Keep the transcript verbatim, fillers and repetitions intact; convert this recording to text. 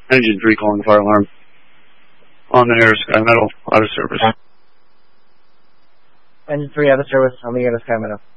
Engine three calling fire alarm. On the air, Sky Meadow, out of service. Engine three out of service on the air, Sky Meadow.